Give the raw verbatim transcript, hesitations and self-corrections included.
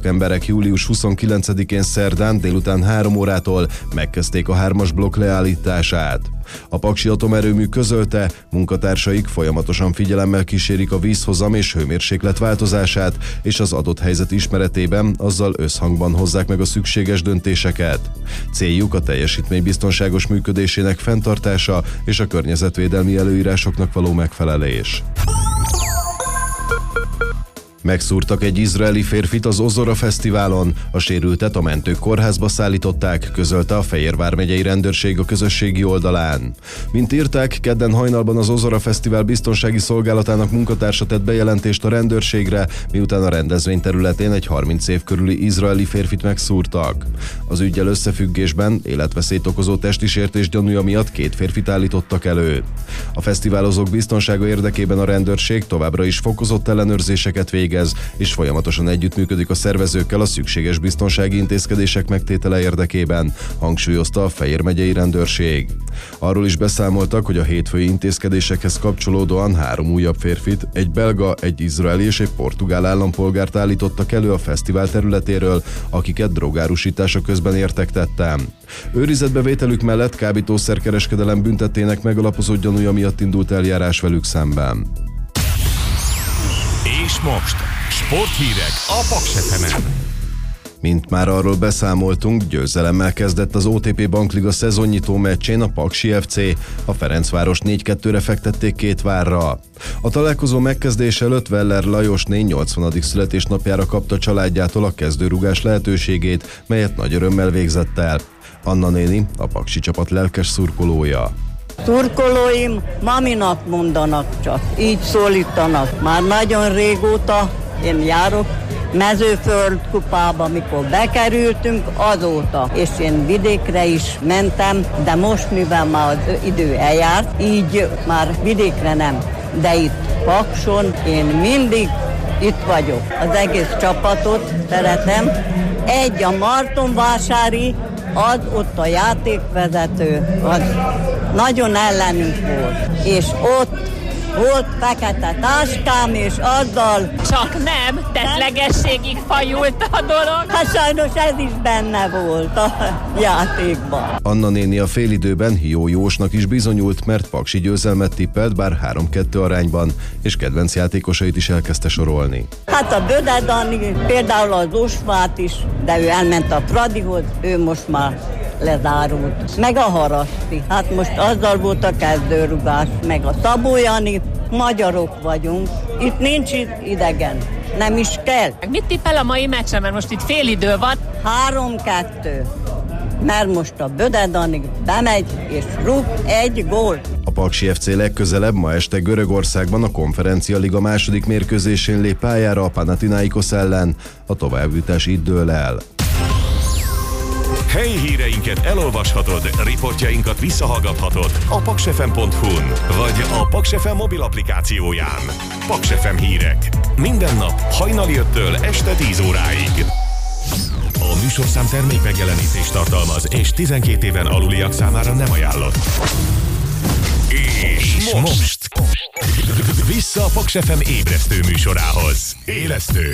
Szakemberek július huszonkilencedikén szerdán délután három órától megkezdték a hármas blokk leállítását. A Paksi Atomerőmű közölte, munkatársaik folyamatosan figyelemmel kísérik a vízhozam és hőmérséklet változását, és az adott helyzet ismeretében azzal összhangban hozzák meg a szükséges döntéseket. Céljuk a teljesítmény biztonságos működésének fenntartása és a környezetvédelmi előírásoknak való megfelelés. Megszúrtak egy izraeli férfit az Ozora Fesztiválon, a sérültet a mentők kórházba szállították, közölte a Fejér vármegyei rendőrség a közösségi oldalán. Mint írták, kedden hajnalban az Ozora Fesztivál biztonsági szolgálatának munkatársa tett bejelentést a rendőrségre, miután a rendezvény területén egy harminc év körüli izraeli férfit megszúrtak. Az üggyel összefüggésben életveszélyt okozó testi sértés gyanúja miatt két férfit állítottak elő. A fesztiválozók biztonsága érdekében a rendőrség továbbra is fokozott ellenőrzéseket végez, és folyamatosan együttműködik a szervezőkkel a szükséges biztonsági intézkedések megtétele érdekében, hangsúlyozta a Fejér megyei rendőrség. Arról is beszámoltak, hogy a hétfői intézkedésekhez kapcsolódóan három újabb férfit, egy belga, egy izraeli és egy portugál állampolgárt állítottak elő a fesztivál területéről, akiket drogárusítása közben értek tettem. Őrizetbevételük mellett kábítószerkereskedelem büntettének megalapozott gyanúja miatt indult eljárás velük szemben. És most sporthírek a Paks ef emen. Mint már arról beszámoltunk, győzelemmel kezdett az o té pé Bankliga szezonnyitó meccsén a Paksi ef cé. A Ferencvárost négy kettőre fektették két várra. A találkozó megkezdése előtt Weller Lajosné nyolcvanadik születésnapjára kapta családjától a kezdőrugás lehetőségét, melyet nagy örömmel végzett el. Anna néni, a paksi csapat lelkes szurkolója. Szurkolóim maminak mondanak csak, így szólítanak. Már nagyon régóta én járok Mezőföld kupába, mikor bekerültünk, azóta. És én vidékre is mentem, de most, mivel már az idő eljárt, így már vidékre nem. De itt Pakson én mindig itt vagyok. Az egész csapatot szeretem. Egy a Martonvásári, az ott a játékvezető, az nagyon ellenünk volt. És ott volt fekete táskám, és azzal... Csak nem, tettlegességig fajult a dolog. Hát sajnos ez is benne volt a játékban. Anna néni a félidőben jó jósnak is bizonyult, mert paksi győzelmet tippelt, bár három kettő arányban, és kedvenc játékosait is elkezdte sorolni. Hát a Böde Dani, például az Osvát is, de ő elment a Fradihoz, ő most már lezárult. Meg a Haraszti, hát most azzal volt a kezdőrugás, meg a Szabó Jani, magyarok vagyunk, itt nincs idegen, nem is kell. Mit tippel a mai meccsen, mert most itt fél idő van? három kettő, mert most a Böde Dani bemegy és rúg egy gólt. A Paksi ef cé legközelebb ma este Görögországban a Konferencia Liga második mérkőzésén lép pályára a Panathinaikos ellen, a továbbjutás itt dől el. Helyi híreinket elolvashatod, riportjainkat visszahallgathatod a paksefem pont hu-n vagy a Paks ef em mobil applikációján. Paks ef em hírek. Minden nap hajnali öttől este tíz óráig. A műsorszám termék megjelenítést tartalmaz, és tizenkét éven aluliak számára nem ajánlott. És, és most, most vissza a Paks ef em ébresztő műsorához. Élesztő,